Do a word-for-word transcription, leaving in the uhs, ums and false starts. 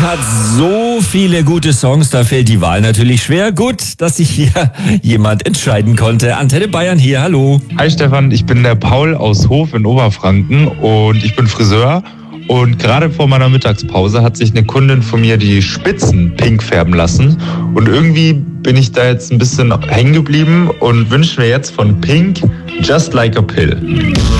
hat so viele gute Songs, da fällt die Wahl natürlich schwer. Gut, dass sich hier jemand entscheiden konnte. Antenne Bayern hier, hallo. Hi Stefan, ich bin der Paul aus Hof in Oberfranken und ich bin Friseur. Und gerade vor meiner Mittagspause hat sich eine Kundin von mir die Spitzen pink färben lassen. Und irgendwie bin ich da jetzt ein bisschen hängen geblieben und wünsche mir jetzt von Pink Just Like a Pill.